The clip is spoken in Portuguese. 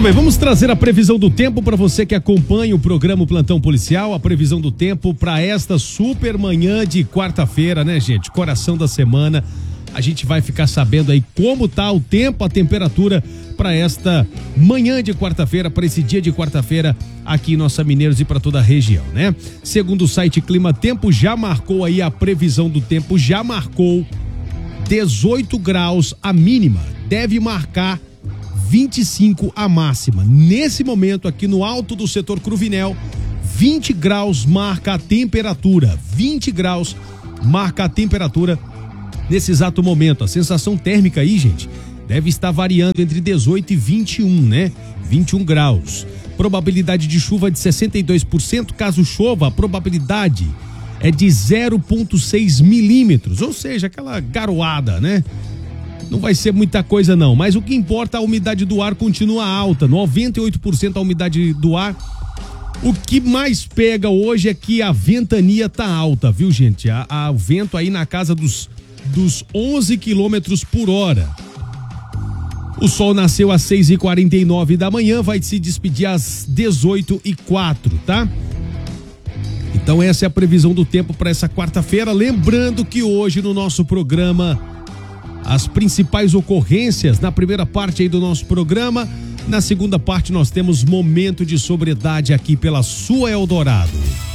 bem, vamos trazer a previsão do tempo para você que acompanha o programa Plantão Policial, a previsão do tempo para esta super manhã de quarta-feira, né, gente? Coração da semana. A gente vai ficar sabendo aí como tá o tempo, a temperatura para esta manhã de quarta-feira, para esse dia de quarta-feira aqui em Nossa Mineiros e para toda a região, né? Segundo o site Clima Tempo, já marcou aí a previsão do tempo, já marcou 18 graus a mínima, deve marcar 25 a máxima. Nesse momento aqui no alto do setor Cruvinel, 20 graus marca a temperatura, 20 graus marca a temperatura nesse exato momento. A sensação térmica aí, gente, deve estar variando entre 18 e 21, né? 21 graus. Probabilidade de chuva de 62%. Caso chova, a probabilidade é de 0,6 milímetros, ou seja, aquela garoada, né? Não vai ser muita coisa não, mas o que importa, a umidade do ar continua alta, 98% a umidade do ar. O que mais pega hoje é que a ventania tá alta, viu, gente? O vento aí na casa dos 11 quilômetros por hora. O sol nasceu às 6h49 da manhã, vai se despedir às 18h04, tá? Então essa é a previsão do tempo para essa quarta-feira. Lembrando que hoje no nosso programa, as principais ocorrências na primeira parte aí do nosso programa. Na segunda parte nós temos Momento de Sobriedade aqui pela sua Eldorado.